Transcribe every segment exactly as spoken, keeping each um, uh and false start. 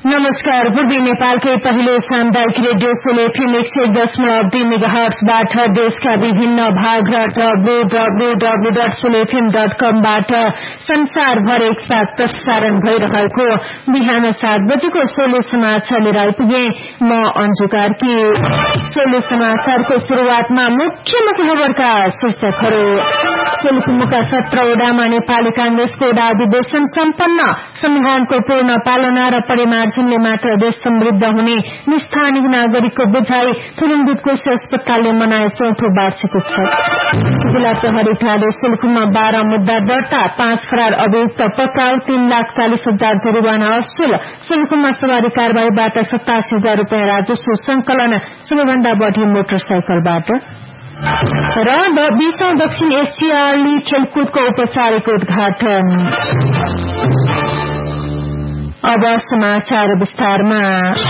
नमस्कार। पूर्वी नेपालकै पहिलो सामुदायिक रेडियो सोल एफएम एक सय दशमलव तीन मेगाहर्ट्जबाट देशका विभिन्न भाग र W W W dot sole FM dot कमबाट संसारभर एकसाथ प्रसारण भइरहेको बिहान सात बजेको सोलो समाचार लिएर आइपुगे। म अन्जु कार्की। सोलो समाचारको शुरूआतमा मुख्य मुख्य खबरका शीर्षकहरू। सोलुखुम्बुका सत्र वडामा नेपाली कांग्रेसको वडा अधिवेशन सम्पन्न। संविधानको पूर्ण पालना र परिमार्जनले मात्र देश समृद्ध हुने स्थानीय नागरिकको बुझाइ। थुलुङदुध कोशी अस्पतालले मनाए चौथो वार्षिक उत्सव। जिल्ला प्रहरी कार्यालय सोलुखुम्बुमा बाह्र मुद्दा दर्ता। पाँच फरार अभियुक्त पक्राउ। तीन लाख चालिस हजार जरिवाना वसूल। सोलुखुम्बुमा सवारी कारबाहीबाट सतासी हजार रूपियाँ राजस्व संकलन। सबैभन्दा बढ़ी मोटरसाइकलबाट। र बीसौं दक्षिण एसियाली खेलकुदको औपचारिक उद्घाटन। अब समाचार विस्तारमा।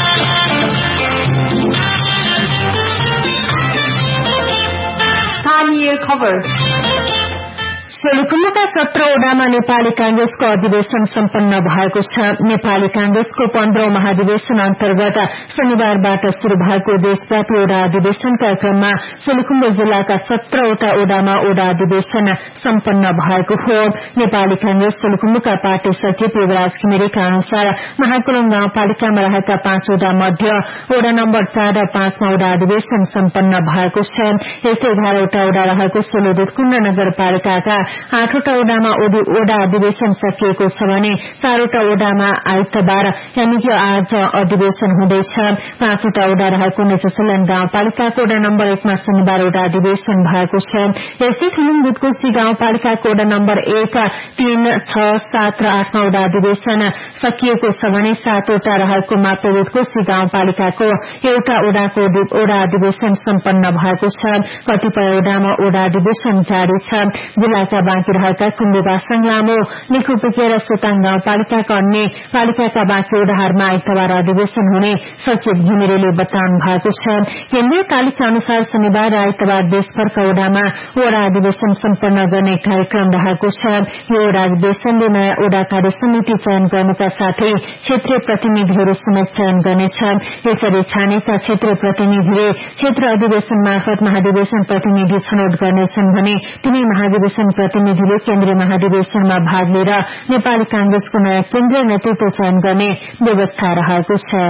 स्थानीय खबर। सोलुखुम्बुका सत्र वडामा नेपाली कांग्रेसको अधिवेशन सम्पन्न भएको छ। नेपाली कांग्रेसको पन्ध्रौं महाधिवेशन अन्तर्गत शनिबारबाट शुरू भएको देशव्यापी वडा अधिवेशनका क्रममा सोलुखुम्बु जिल्लाका सत्रवटा वडामा वडा अधिवेशन सम्पन्न भएको हो। नेपाली कांग्रेस सोलुखुम्बुका पार्टी सचिव युवराज घिमिरेका अनुसार महाकुलुङ गाउँपालिकामा रहेका पाँच वडा मध्ये वडा नम्बर चार र पाँचमा वडा अधिवेशन सम्पन्न भएको छ। यस्तै एघारवटा वडा रहेको सोलुदुधकुण्ड नगरपालिकाका आठवटा वडामा वडा अधिवेशन सकिएको छ भने चारवटा वडामा आइतबार यानि कि आज अधिवेशन हुँदैछ। पाँचवटा वडा रहेको नेचसल्यान गाउँपालिकाको वडा नम्बर एकमा शनिबार वडा अधिवेशन भएको छ। यस्तै थुलुङ दुधकोशी गाउँपालिकाको वडा नम्बर एक, तीन, छ, सात र आठमा वडा अधिवेशन सकिएको छ भने सातवटा रहेको मापे दुधकोशी गाउँपालिकाको एउटा वडाको वडा अधिवेशन सम्पन्न भएको छ। कतिपय वडामा वडा अधिवेशन जारी छ। जिल्लाका बाँकी रहेका कुम्बुका संग्लामो, निखुपुके र सोताङ गाउँपालिकाका अन्य पालिकाका बाँकी वडाहरूमा आइतबार अधिवेशन हुने सचिव घिमिरेले बताउनु भएको छ। केन्द्रीय तालिका अनुसार शनिबार र आइतबार देशभरका वडामा वडा अधिवेशन सम्पन्न गर्ने कार्यक्रम रहेको छ। यो वडा अधिवेशनले नयाँ वडा कार्य समिति चयन गर्नुका साथै क्षेत्रीय प्रतिनिधिहरू समेत चयन गर्नेछ। यसरी छानेका क्षेत्रीय प्रतिनिधिले क्षेत्र अधिवेशन मार्फत महाधिवेशन प्रतिनिधि छनौट गर्नेछन् भने तिनै महाधिवेशन प्रतिनिधिले केन्द्रीय महाधिवेशनमा भाग लिएर नेपाली कांग्रेसको नयाँ केन्द्रीय नेतृत्व चयन गर्ने व्यवस्था रहेको छ।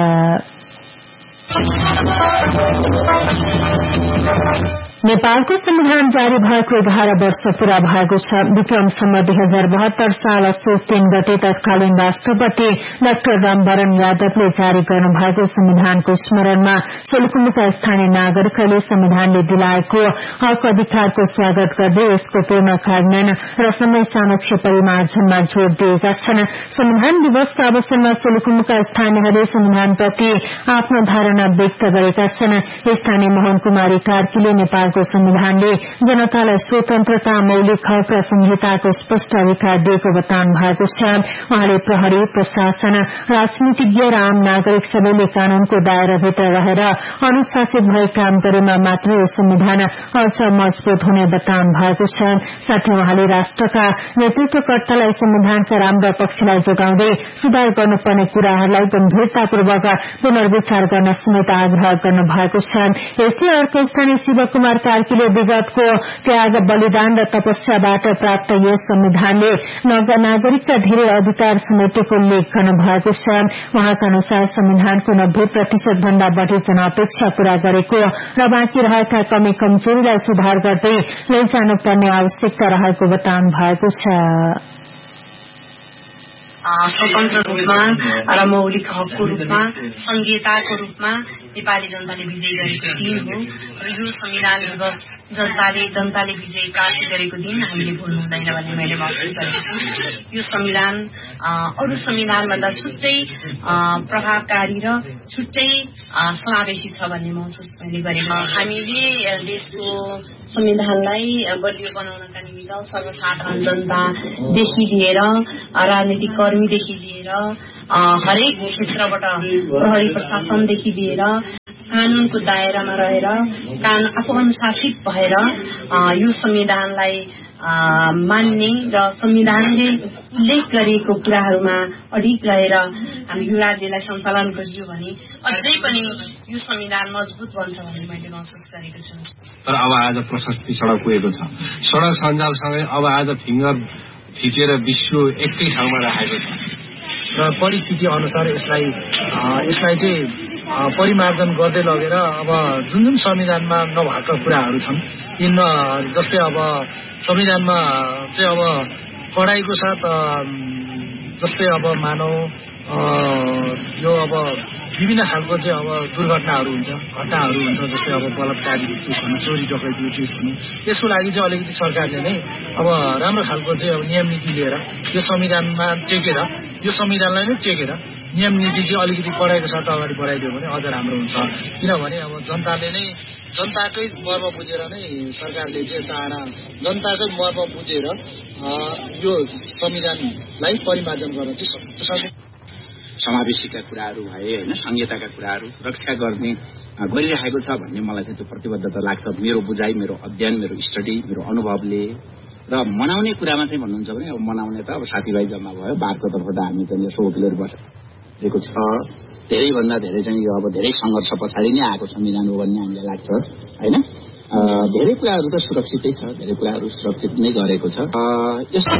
नेपालको संविधान जारी भएको एघार वर्ष पूरा भएको छ। विक्रम सम्म दुई हजार बहत्तर साल असोज तीन गते तत्कालीन राष्ट्रपति डाक्टर रामवरण यादवले जारी गर्नुभएको संविधानको स्मरणमा सोलुखुम्बुका स्थानीय नागरिकहरूले संविधानले दिलाएको हक अधिकारको स्वागत गर्दै यसको पूर्ण कार्यान्वयन र समय सापेक्ष परिमार्जनमा जोड़ दिएका छन्। संविधान दिवसका अवसरमा सोलुखुम्बुका स्थानीयहरूले संविधानप्रति आफ्नो धारणा व्यक्त गरेका छन्। स्थानीय मोहन कुमारी कार्कीले नेपाल को संविधानले जनतालाई स्वतन्त्रता, मौलिक हक र संहिताको स्पष्ट अधिकार दिएको बताउनु भएको छ। उहाँले प्रहरी, प्रशासन, राजनीतिज्ञ र आम नागरिक सबैले कानूनको दायराभित्र रहेर अनुशासित भई काम गरेमा मात्र यो संविधान अझ मजबूत हुने बताउनु भएको छ। साथै उहाँले राष्ट्रका नेतृत्वकर्तालाई संविधानका राम्रो पक्षलाई जोगाउँदै सुधार गर्नुपर्ने कुराहरूलाई गम्भीरतापूर्वक पुनर्विचार गर्न समेत आग्रह गर्नु भएको छ। यस्तै अर्को स्थानीय शिवकुमार कार्कीले विगतको त्याग, बलिदान र तपस्याबाट प्राप्त यस संविधानले नागरिकका धेरै अधिकार समेटेको उल्लेख गर्नु भएको छ। उहाँका अनुसार संविधानको नब्बे प्रतिशत भन्दा बढ़ी जनअपेक्षा पूरा गरेको र बाँकी रहेका कमी कमजोरीलाई सुधार गर्दै लैजानुपर्ने आवश्यकता रहेको बताउनु भएको छ। स्वतन्त्र रूपमा र मौलिक हकको रूपमा, संहिताको रूपमा नेपाली जनताले विजय गरेको दिन हो र यो संविधान दिवस जनताले जनताले विजय प्राप्त गरेको दिन हामीले भुल्नु हुँदैन भन्ने मैले महसुस गरेको छु। यो संविधान अरू संविधानभन्दा छुट्टै प्रभावकारी र छुट्टै समावेशी छ भन्ने महसुस मैले गरेको। हामीले देशको संविधानलाई बलियो बनाउनका निमित्त सर्वसाधारण जनतादेखि लिएर राजनीतिक कर्मीदेखि लिएर हरेक क्षेत्रबाट प्रहरी प्रशासनदेखि लिएर कानूनको दायरामा रहेर कान आफू अनुशासित भएर यो संविधानलाई मान्ने र संविधानले उल्लेख गरेको कुराहरूमा अडिग रहेर हामी यो राज्यलाई सञ्चालन गरियो भने अझै पनि यो संविधान मजबुत बन्छ भन्ने मैले महसुस गरेको छु। तर अब आज प्रशस्ति सडक पुगेको छ। सडक सञ्जालसँगै अब आज फिङ्गर थिचेर विश्व एकै ठाउँमा राखेको छ र परिस्थिति अनुसार यसलाई यसलाई चाहिँ परिमार्जन गर्दै लगेर अब जुन जुन संविधानमा नभएका कुराहरू छन् यिन जस्तै अब संविधानमा चाहिँ अब कडाइको साथ जस्तै अब मानव यो अब विभिन्न खालको चाहिँ अब दुर्घटनाहरू हुन्छ घटनाहरू हुन्छ जस्तै अब बलात्कारी केस हुनु चोरी डकैती केस हुनु त्यसको लागि चाहिँ अलिकति सरकारले नै अब राम्रो खालको चाहिँ अब नियम नीति लिएर यो संविधानमा टेकेर यो संविधानलाई नै टेकेर नियम नीति चाहिँ अलिकति कडाइको साथ अगाडि बढाइदियो भने अझ राम्रो हुन्छ। किनभने अब जनताले नै जनताकै मर्म बुझेर नै सरकारले चाहिँ चाहना जनताकै मर्म बुझेर यो संविधानलाई परिमार्जन गर्न चाहिँ सक्छ। समावेशीका कुराहरू भए होइन संहिताका कुराहरू रक्षा गर्ने गरिरहेको छ भन्ने मलाई चाहिँ त्यो प्रतिबद्धता लाग्छ। मेरो बुझाइ मेरो अध्ययन मेरो स्टडी मेरो अनुभवले र मनाउने कुरामा चाहिँ भन्नुहुन्छ भने अब मनाउने त अब साथीभाइ जम्मा भयो बारको तर्फबाट हामी चाहिँ यसो वकिलहरू बसेको छ। धेरैभन्दा धेरै चाहिँ यो अब धेरै सङ्घर्ष पछाडि नै आएको संविधान हो भन्ने हामीलाई लाग्छ होइन। धेरै कुराहरू त सुरक्षितै छ धेरै कुराहरू सुरक्षित नै गरेको छ। यस्तो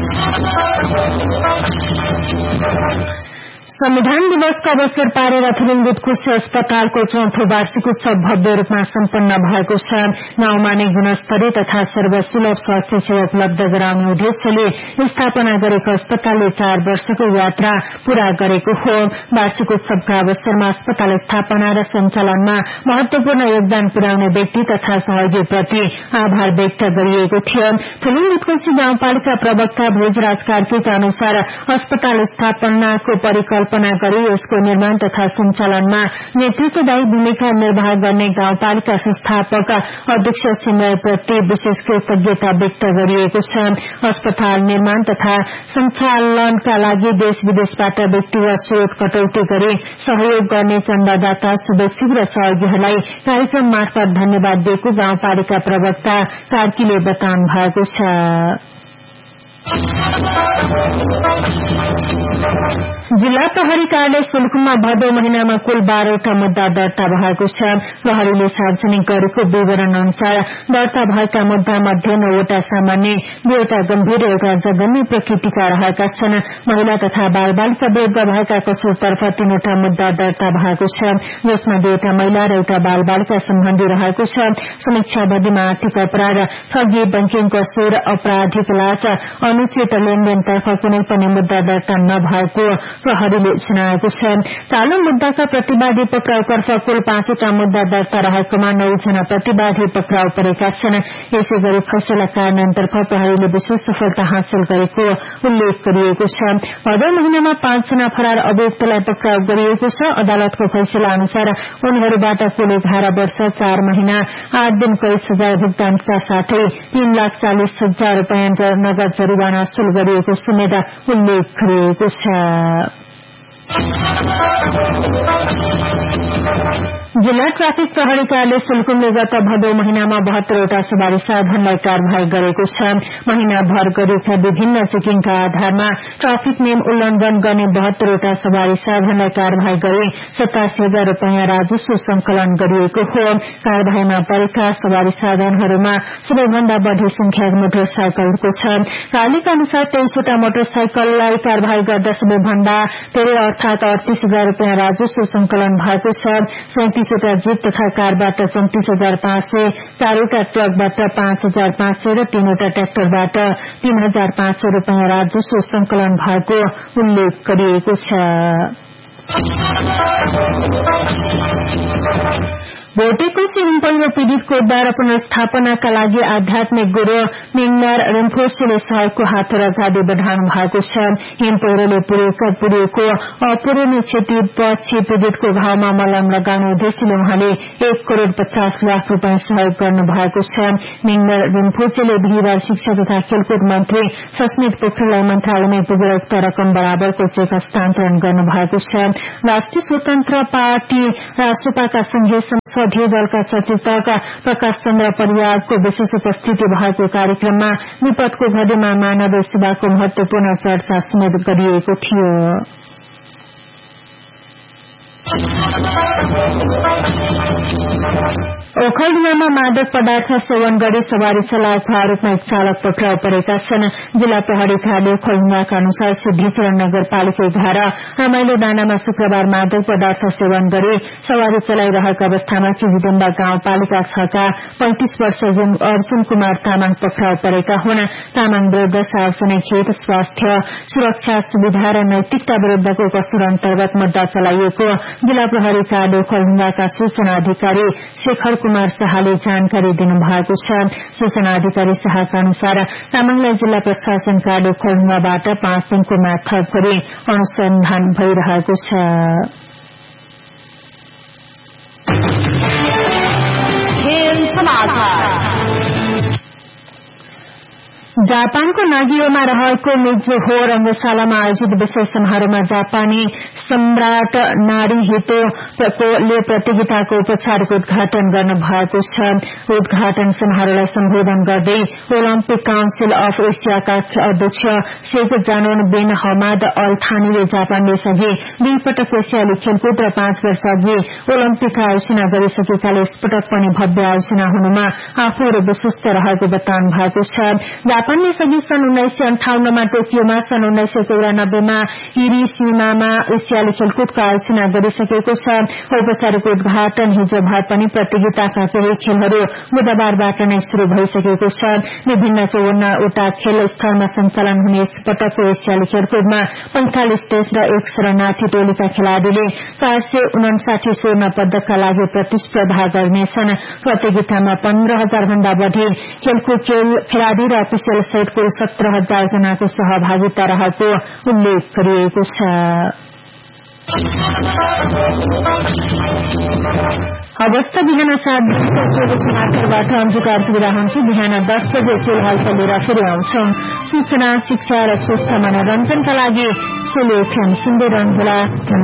संविधान दिवसका अवसर पारेर थुलिङ बुटकोशी अस्पतालको चौथो वार्षिक उत्सव भव्य रूपमा सम्पन्न भएको छ। गाउँमा नै गुणस्तरीय तथा सर्वसुलभ स्वास्थ्य सेवा उपलब्ध गराउने उद्देश्यले स्थापना गरेको अस्पतालले चार वर्षको यात्रा पूरा गरेको हो। वार्षिक उत्सवका अवसरमा अस्पताल स्थापना र सञ्चालनमा महत्वपूर्ण योगदान पुर्याउने व्यक्ति तथा सहयोगीप्रति आभार व्यक्त गरिएको थियो। थुलिङ बुटकोशी गाउँपालिका प्रवक्ता भोजराज कार्कीका अनुसार अस्पताल स्थापनाको परिकल्पना कल्पना गरी यसको निर्माण तथा सञ्चालनमा नेतृत्वदायी भूमिका निर्वाह गर्ने गाउँपालिका संस्थापक अध्यक्ष सिमराईप्रति विशेष कृतज्ञता व्यक्त गरिएको छ। अस्पताल निर्माण तथा सञ्चालनका लागि देश विदेशबाट व्यक्ति वा स्रोत कटौती गरी सहयोग गर्ने चन्दादाता शुभेच्छुक र सहयोगीहरूलाई कार्यक्रम मार्फत धन्यवाद दिएको गाउँपालिका प्रवक्ता कार्कीले बताउनु भएको छ। जिल्ला प्रहरी कार्यालय सुल्कुममा भदौ महिनामा कुल बाह्रवटा मुद्दा दर्ता भएको छ। प्रहरीले सार्वजनिक गरेको विवरण अनुसार दर्ता भएका मुद्दा मध्ये नौवटा सामान्य दुईवटा गम्भीर एउटा जघन्य प्रकृतिका रहेका छन्। महिला तथा बाल बालिका विरूद्ध भएका कसुरतर्फ तीनवटा मुद्दा दर्ता भएको छ जसमा दुईवटा महिला र एउटा बाल बालिका सम्बन्धी रहेको छ। समीक्षा अवधिमा आर्थिक अपराध ठगी बैंकिङ कसुर आपराधिक लाच अनुचित लेनदेनतर्फ कुनै पनि मुद्दा दर्ता नभएको प्रहरीले जनाएको छ। चालू मुद्दाका प्रतिवादी पक्राउतर्फ कुल पाँचवटा मुद्दा दर्ता रहेकोमा नौजना प्रतिवादी पक्राउ परेका छन्। यसै गरी फैसला कार्यान्वयनतर्फ प्रहरीले विशेष सफलता हासिल गरेको उल्लेख गरिएको छ। भदौ महिनामा पाँचजना फरार अभियुक्तलाई पक्राउ गरिएको छ। अदालतको फैसला अनुसार उनीहरूबाट कुल एघार वर्ष चार महिना आठ दिन कैद सजाय भुक्तानका साथै तीन लाख चालिस हजार रूपियाँ नगद जरिवाना वसूल गरिएको समेत उल्लेख गरिएको छ। जिल्ला ट्राफिक प्रहरी कार्यालय सुल्कुमले गत भदौ महिनामा बहत्तरवटा सवारी साधनलाई कार्यवाही गरेको छ। महिनाभर गरिएका विभिन्न चेकिङका आधारमा ट्राफिक नियम उल्लंघन गर्ने बहत्तरवटा सवारी साधनलाई कार्यवाही गरी सतासी हजार रूपियाँ राजस्व संकलन गरिएको हो। कार्यवाहीमा परेका सवारी साधनहरूमा सबैभन्दा बढ़ी संख्या मोटरसाइकलको छ। कार्यालयका अनुसार तेइसवटा मोटरसाइकललाई कार्यवाही गर्दा सबैभन्दा धेरै अर्थात अडतीस हजार रूपियाँ राजस्व संकलन भएको छ। सैंतीसवटा जीप तथा कारबाट चौतिस हजार पाँच सय, चारवटा ट्रकबाट पाँच हजार पाँच सय र तीनवटा ट्र्याक्टरबाट तीन हजार पाँच सय रूपियाँ राजस्व संकलन भएको उल्लेख गरिएको छ। भोटेकोशी हिमपहिरो पीड़ितको उद्धार र पुनर्स्थापनाका लागि आध्यात्मिक गुरू मिङनार रिम्फोसेले सहयोगको हात र अगाडि बढ़ाउनु भएको छ। हिमपहिरोले पुर्याएको अपूरणीय क्षतिपछि पीड़ितको घाउमा मलम लगाउने उद्देश्यले उहाँले एक करोड़ पचास लाख रूपियाँ सहयोग गर्नु भएको छ। मिङनार रिम्फोसेले बिहिबार शिक्षा तथा खेलकुद मन्त्री सस्मित पोखरेललाई मन्त्रालयमै पुगेर उक्त रकम बराबरको चेक हस्तान्तरण गर्नु भएको छ। राष्ट्रिय स्वतन्त्र पार्टी रासपाका संघीय अधि दलका सचेतक प्रकाश चन्द्र परियारको विशेष उपस्थिति भएको कार्यक्रममा विपदको घडीमा मानवीय सेवाको महत्वपूर्ण चर्चा समेत गरिएको थियो। ओखलढुङ्गामा मादक पदार्थ सेवन गरी सवारी चलाएको आरोपमा एक चालक पक्राउ परेका छन्। जिल्ला प्रहरी कार्यालय ओखलढुङ्गाका अनुसार सिद्धिचरण नगरपालिका एघार रमाइलो डाँडामा शुक्रबार मादक पदार्थ सेवन गरी सवारी चलाइरहेका अवस्थामा किजिदेम्बा गाउँपालिका छका पैंतिस वर्ष अर्जुन कुमार तामाङ पक्राउ परेका हुन्। तामाङ विरूद्ध सार्वजनिक हित, स्वास्थ्य, सुरक्षा, सुविधा र नैतिकता विरूद्धको कसुर अन्तर्गत मुद्दा चलाइएको जिल्ला प्रहरी कार्यालय ओखलढुङ्गाका सूचना अधिकारी शेखर कुमार शाहले जानकारी दिनुभएको छ। सूचना अधिकारी शाहका अनुसार तामाङलाई जिल्ला प्रशासन कार्यालय ओखलढुङ्गाबाट पाँच दिनको म्याद थप गरी अनुसन्धान भइरहेको छ। जापानको नागियोमा रहेको मिजुहो रंगशालामा आयोजित विशेष समारोहमा जापानी सम्राट नारुहितोले प्रतियोगिताको औपचारिक उद्घाटन गर्नु भएको छ। उद्घाटन समारोहलाई सम्बोधन गर्दै ओलम्पिक काउन्सिल अफ एसियाका अध्यक्ष शेख जानोन बिन हमाद अल थानीले जापान देशअघि दुई पटक एसियाली खेलकुद र पाँच वर्ष अघि ओलम्पिकका आयोजना गरिसकेकाले यसपटक पनि भव्य आयोजना हुनुमा आफूहरू विश्वस्त रहेको बताउनु भएको छ। जापानले सघि सन् उन्नाइस सय अन्ठाउन्नमा टोकियोमा, सन् उन्नाइस सय चौरानब्बेमा हिरोशिमामा एसियाली खेलकुदको आयोजना गरिसकेको छ। औपचारिक उद्घाटन हिजो भए पनि प्रतियोगिताका केही खेलहरू बुधबारबाट नै शुरू भइसकेको छ। विभिन्न चौवन्नवटा खेल स्थलमा सञ्चालन हुने यस पटकको एसियाली खेलकुदमा पैंतालिस देश र एक शरणार्थी टोलीका खेलाड़ीले चार सय उनासाठी स्वर्ण पदकका लागि प्रतिस्पर्धा गर्नेछन्। प्रतियोगितामा पन्ध्र हजार भन्दा बढ़ी खेलकुद खेलाड़ी र अफिसियल सहित कुल सत्र हजार जनाको सहभागिता रहेको उल्लेख गरिएको छ। अवस्था बिहान सात बजेबाट अन्जुकार पुरा हुन्छ। बिहान दस बजे सोलहालका लिएर फेरि आउँछौं। सूचना, शिक्षा र स्वास्थ्य मनोरञ्जनका लागि सोलो एफएम सुन्दै रहनुहोला।